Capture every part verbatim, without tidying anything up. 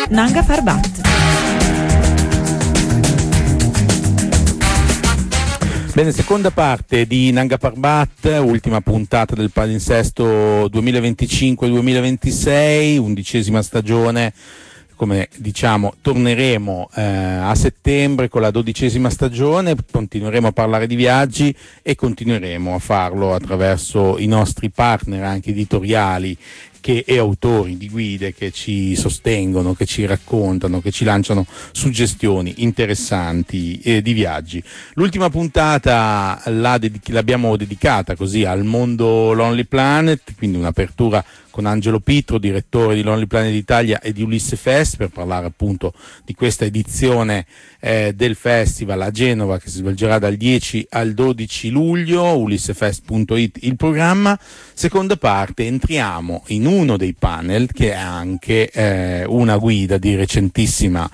Nanga Parbat. Bene, seconda parte di Nanga Parbat, ultima puntata del palinsesto duemilaventicinque duemilaventisei, undicesima stagione. Come diciamo, torneremo eh, a settembre con la dodicesima stagione, continueremo a parlare di viaggi e continueremo a farlo attraverso i nostri partner anche editoriali che, e autori di guide che ci sostengono, che ci raccontano, che ci lanciano suggestioni interessanti eh, di viaggi. L'ultima puntata la dedic- l'abbiamo dedicata così al mondo Lonely Planet, quindi un'apertura con Angelo Pitro, direttore di Lonely Planet Italia e di Ulisse Fest, per parlare appunto di questa edizione eh, del festival a Genova che si svolgerà dal dieci al dodici luglio, ulissefest punto it il programma. Seconda parte, entriamo in uno dei panel che è anche eh, una guida di recentissima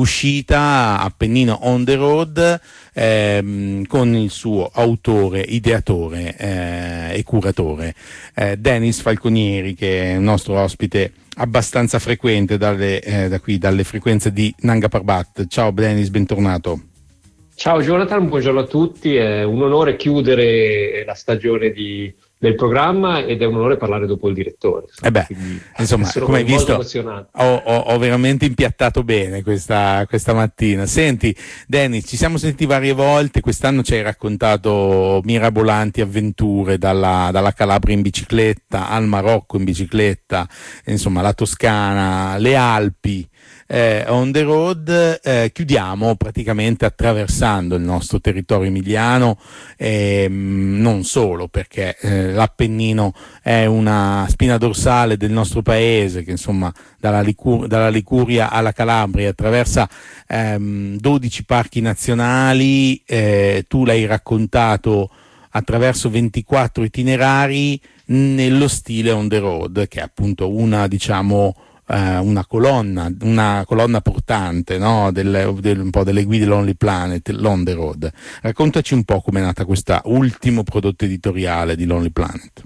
uscita, Appennino on the road, ehm, con il suo autore, ideatore eh, e curatore eh, Denis Falconieri, che è un nostro ospite abbastanza frequente dalle, eh, da qui, dalle frequenze di Nanga Parbat. Ciao Denis, bentornato. Ciao Jonathan, buongiorno a tutti, è un onore chiudere la stagione di, del programma ed è un onore parlare dopo il direttore. Eh beh, insomma, come hai visto, ho, ho, ho veramente impiattato bene questa, questa mattina. Senti, Denis, ci siamo sentiti varie volte, quest'anno ci hai raccontato mirabolanti avventure dalla, dalla Calabria in bicicletta al Marocco in bicicletta, insomma la Toscana, le Alpi. Eh, on the road, eh, chiudiamo praticamente attraversando il nostro territorio emiliano, eh, non solo perché eh, l'Appennino è una spina dorsale del nostro paese che insomma dalla, Licur- dalla Liguria alla Calabria attraversa ehm, dodici parchi nazionali, eh, tu l'hai raccontato attraverso ventiquattro itinerari nello stile on the road, che è appunto una diciamo Uh, una colonna, una colonna portante, no? del, del, un po' delle guide Lonely Planet, l'on the road. Raccontaci un po' com'è nata questa ultimo prodotto editoriale di Lonely Planet.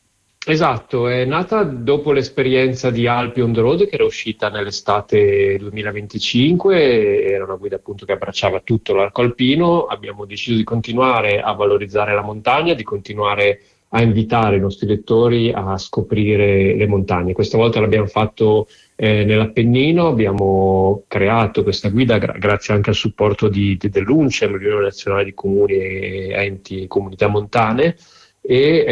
Esatto, è nata dopo l'esperienza di Alpi on the road che era uscita nell'estate duemilaventicinque, era una guida appunto che abbracciava tutto l'arco alpino. Abbiamo deciso di continuare a valorizzare la montagna, di continuare a invitare i nostri lettori a scoprire le montagne. Questa volta l'abbiamo fatto eh, nell'Appennino, abbiamo creato questa guida gra- grazie anche al supporto di, di, dell'UNCEM, l'Unione Nazionale di Comuni e Enti e Comunità Montane, e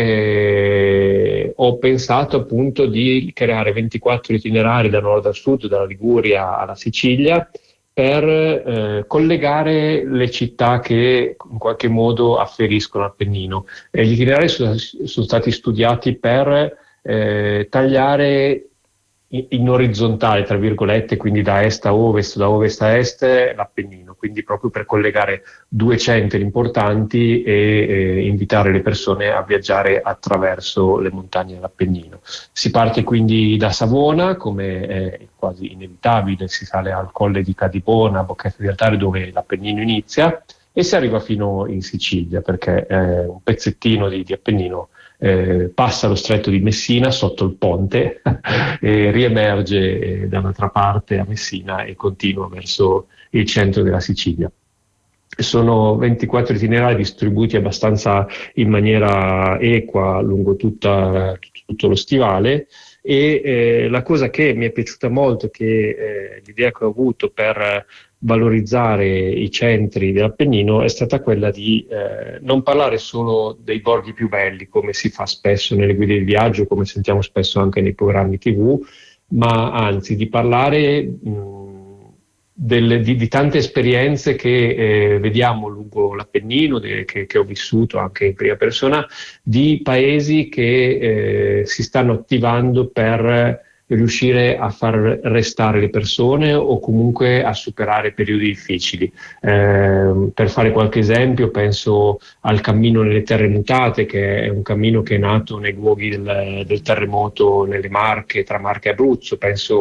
eh, ho pensato appunto di creare ventiquattro itinerari da nord a sud, dalla Liguria alla Sicilia, per eh, collegare le città che in qualche modo afferiscono Appennino. E gli itinerari sono, sono stati studiati per eh, tagliare in, in orizzontale, tra virgolette, quindi da est a ovest, da ovest a est, l'Appennino, quindi proprio per collegare due centri importanti e eh, invitare le persone a viaggiare attraverso le montagne dell'Appennino. Si parte quindi da Savona, come è quasi inevitabile, si sale al colle di Cadibona, Boccetta di Altare, dove l'Appennino inizia, e si arriva fino in Sicilia, perché eh, un pezzettino di, di Appennino eh, passa lo stretto di Messina sotto il ponte e riemerge eh, dall'altra parte a Messina e continua verso il centro della Sicilia. Sono ventiquattro itinerari distribuiti abbastanza in maniera equa lungo tutta, tutto lo stivale, e eh, la cosa che mi è piaciuta molto, che eh, l'idea che ho avuto per valorizzare i centri dell'Appennino, è stata quella di eh, non parlare solo dei borghi più belli, come si fa spesso nelle guide di viaggio, come sentiamo spesso anche nei programmi tivù, ma anzi di parlare mh, Delle, di, di tante esperienze che eh, vediamo lungo l'Appennino, de, che, che ho vissuto anche in prima persona, di paesi che eh, si stanno attivando per riuscire a far restare le persone o comunque a superare periodi difficili. Eh, per fare qualche esempio, penso al cammino nelle terre mutate, che è un cammino che è nato nei luoghi del, del terremoto nelle Marche, tra Marche e Abruzzo. Penso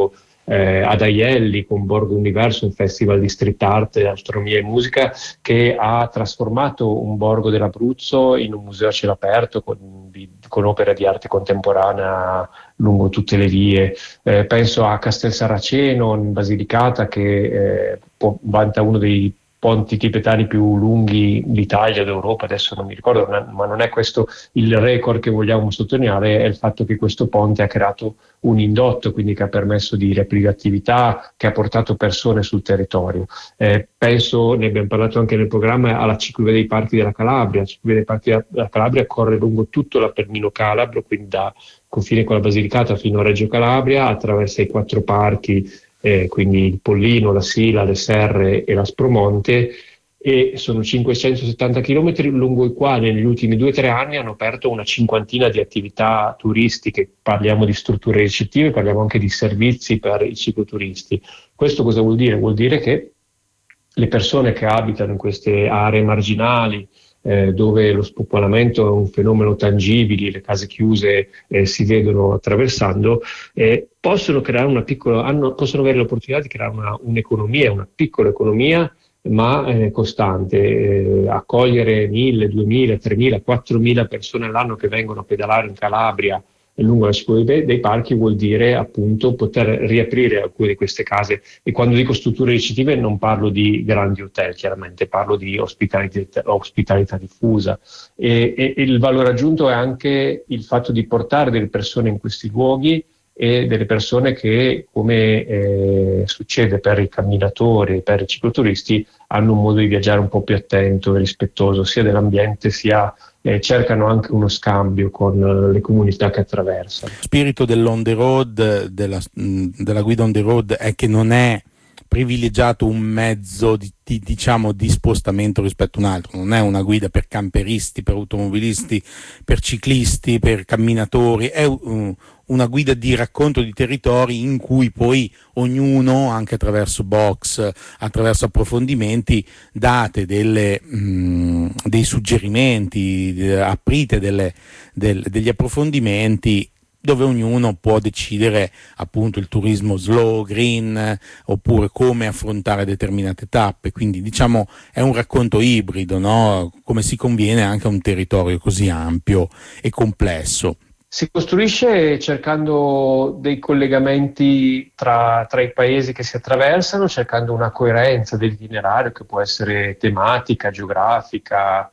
eh, ad Aielli con Borgo Universo, un festival di street art, astronomia e musica, che ha trasformato un borgo dell'Abruzzo in un museo a cielo aperto con, di, con opere di arte contemporanea lungo tutte le vie. Eh, penso a Castel Saraceno in Basilicata, che eh, vanta uno dei ponti tibetani più lunghi d'Italia, d'Europa, adesso non mi ricordo, ma non è questo il record che vogliamo sottolineare, è il fatto che questo ponte ha creato un indotto, quindi che ha permesso di riaprire attività, che ha portato persone sul territorio. Eh, penso, ne abbiamo parlato anche nel programma, alla ciclovia dei parchi della Calabria. La ciclovia dei parchi della Calabria corre lungo tutto l'Appennino calabro, quindi da confine con la Basilicata fino a Reggio Calabria, attraversa i quattro parchi, Eh, quindi il Pollino, la Sila, le Serre e l'Aspromonte, e sono cinquecentosettanta chilometri lungo i quali negli ultimi due o tre anni hanno aperto una cinquantina di attività turistiche. Parliamo di strutture ricettive, parliamo anche di servizi per i cicloturisti. Questo cosa vuol dire? Vuol dire che le persone che abitano in queste aree marginali, Eh, dove lo spopolamento è un fenomeno tangibile, le case chiuse eh, si vedono attraversando, eh, possono creare una piccola, hanno, possono avere l'opportunità di creare una, un'economia, una piccola economia, ma eh, costante, eh, accogliere mille, duemila, tremila, quattromila persone all'anno che vengono a pedalare in Calabria lungo la ciclovia dei, dei parchi vuol dire appunto poter riaprire alcune di queste case. E quando dico strutture ricettive non parlo di grandi hotel, chiaramente parlo di ospitalità, ospitalità diffusa, e, e, e il valore aggiunto è anche il fatto di portare delle persone in questi luoghi, e delle persone che, come eh, succede per i camminatori e per i cicloturisti, hanno un modo di viaggiare un po' più attento e rispettoso sia dell'ambiente, sia eh, cercano anche uno scambio con uh, le comunità che attraversano. Lo spirito dell'on the road, della, della guida on the road, è che non è privilegiato un mezzo di, di, diciamo, di spostamento rispetto a un altro, non è una guida per camperisti, per automobilisti, per ciclisti, per camminatori, è un, una guida di racconto di territori in cui poi ognuno, anche attraverso box, attraverso approfondimenti, date delle, mh, dei suggerimenti, aprite delle, del, degli approfondimenti dove ognuno può decidere appunto il turismo slow, green, oppure come affrontare determinate tappe. Quindi diciamo è un racconto ibrido, no? Come si conviene anche a un territorio così ampio e complesso. Si costruisce cercando dei collegamenti tra, tra i paesi che si attraversano, cercando una coerenza dell'itinerario che può essere tematica, geografica,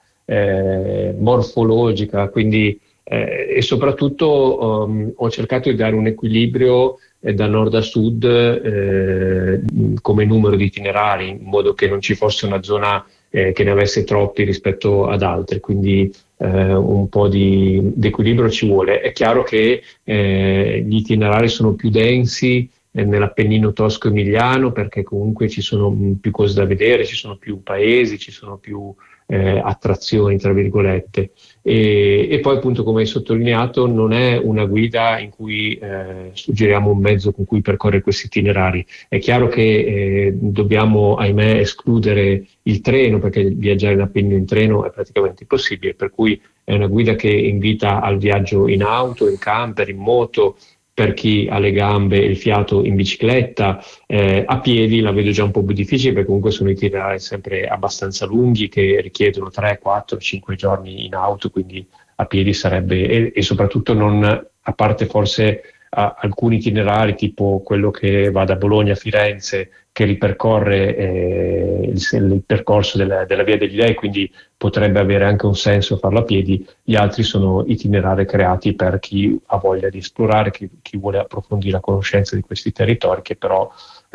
eh, morfologica, quindi eh, e soprattutto um, ho cercato di dare un equilibrio eh, da nord a sud eh, come numero di itinerari, in modo che non ci fosse una zona eh, che ne avesse troppi rispetto ad altre, quindi eh, un po' di, di equilibrio ci vuole. È chiaro che eh, gli itinerari sono più densi eh, nell'Appennino tosco-emiliano, perché comunque ci sono mh, più cose da vedere, ci sono più paesi, ci sono più eh, attrazioni, tra virgolette. E, e poi appunto, come hai sottolineato, non è una guida in cui eh, suggeriamo un mezzo con cui percorrere questi itinerari. È chiaro che eh, dobbiamo, ahimè, escludere il treno, perché viaggiare in Appennino in treno è praticamente impossibile, per cui è una guida che invita al viaggio in auto, in camper, in moto, per chi ha le gambe e il fiato in bicicletta. Eh, a piedi la vedo già un po' più difficile, perché comunque sono itinerari sempre abbastanza lunghi che richiedono tre, quattro, cinque giorni in auto, quindi a piedi sarebbe, e, e soprattutto non, a parte forse a, alcuni itinerari tipo quello che va da Bologna a Firenze, che ripercorre eh, il, il percorso della, della Via degli Dei, quindi potrebbe avere anche un senso farlo a piedi. Gli altri sono itinerari creati per chi ha voglia di esplorare, chi, chi vuole approfondire la conoscenza di questi territori, che però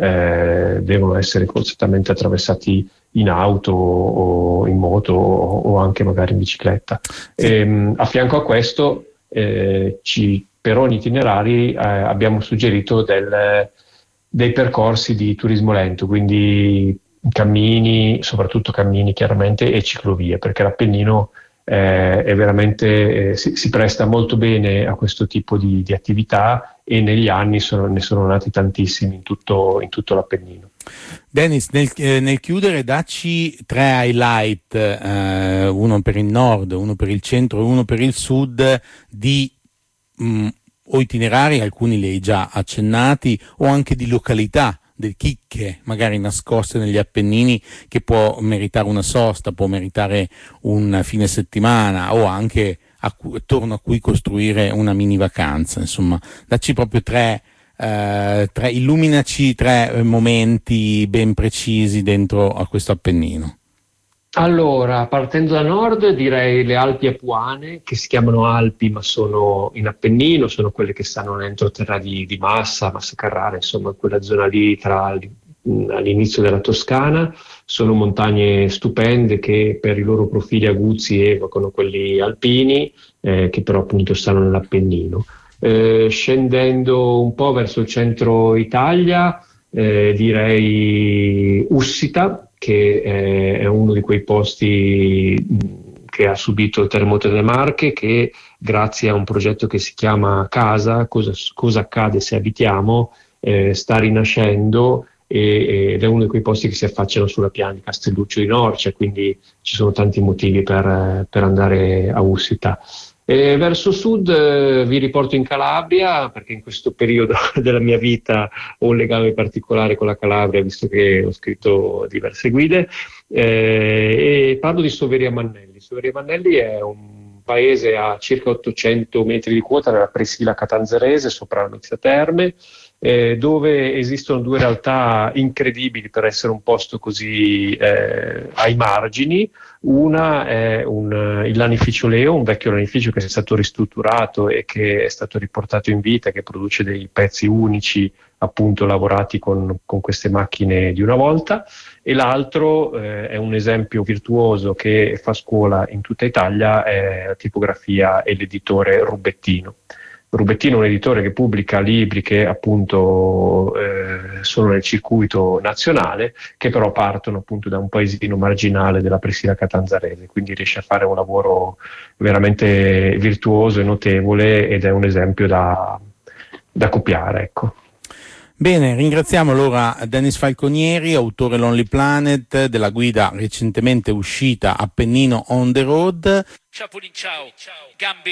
eh, devono essere costantemente attraversati in auto o in moto o, o anche magari in bicicletta. E, a fianco a questo, eh, ci, per ogni itinerari eh, abbiamo suggerito del dei percorsi di turismo lento, quindi cammini, soprattutto cammini chiaramente, e ciclovie, perché l'Appennino eh, è veramente, eh, si, si presta molto bene a questo tipo di, di attività, e negli anni sono, ne sono nati tantissimi in tutto, in tutto l'Appennino. Dennis, nel, eh, nel chiudere dacci tre highlight, eh, uno per il nord, uno per il centro e uno per il sud, di mh, o itinerari, alcuni li hai già accennati, o anche di località, delle chicche magari nascoste negli Appennini, che può meritare una sosta, può meritare un fine settimana, o anche a cui, attorno a cui costruire una mini vacanza. Insomma, dacci proprio tre, eh, tre illuminaci tre momenti ben precisi dentro a questo Appennino. Allora, partendo da nord, direi le Alpi Apuane, che si chiamano Alpi ma sono in Appennino, sono quelle che stanno nell'entroterra di, di Massa, Massa Carrara, insomma quella zona lì tra all'inizio della Toscana. Sono montagne stupende che per i loro profili aguzzi evocano quelli alpini, eh, che però appunto stanno nell'Appennino. Eh, scendendo un po' verso il centro Italia, eh, direi Ussita, che è uno di quei posti che ha subito il terremoto delle Marche, che grazie a un progetto che si chiama Casa, cosa, cosa accade se abitiamo, eh, sta rinascendo, e, ed è uno di quei posti che si affacciano sulla piana di Castelluccio di Norcia, quindi ci sono tanti motivi per, per andare a Ussita. E verso sud eh, vi riporto in Calabria, perché in questo periodo della mia vita ho un legame particolare con la Calabria, visto che ho scritto diverse guide, eh, e parlo di Soveria Mannelli. Soveria Mannelli è un paese a circa ottocento metri di quota nella presila catanzarese, sopra la Mixia Terme, eh, dove esistono due realtà incredibili per essere un posto così eh, ai margini. Una è un, il lanificio Leo, un vecchio lanificio che è stato ristrutturato e che è stato riportato in vita, che produce dei pezzi unici, appunto lavorati con, con queste macchine di una volta, e l'altro eh, è un esempio virtuoso che fa scuola in tutta Italia, è la tipografia e l'editore Rubettino. Rubettino è un editore che pubblica libri che appunto eh, sono nel circuito nazionale, che però partono appunto da un paesino marginale della presila catanzarese, quindi riesce a fare un lavoro veramente virtuoso e notevole, ed è un esempio da, da copiare, ecco. Bene, ringraziamo allora Dennis Falconieri, autore Lonely Planet, della guida recentemente uscita Appennino on the Road. Ciao Pulin, ciao, ciao. Gambe